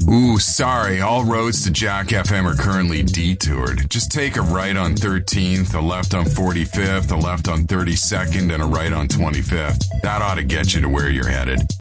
Ooh, sorry. All roads to Jack FM are currently detoured. Just take a right on 13th, a left on 45th, a left on 32nd, and a right on 25th. That ought to get you to where you're headed.